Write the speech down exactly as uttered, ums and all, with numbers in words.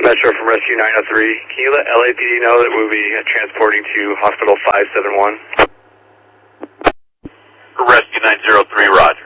Metro from Rescue nine oh three. Can you let L A P D know that we'll be transporting to Hospital five seven one? Rescue nine oh three, Rod.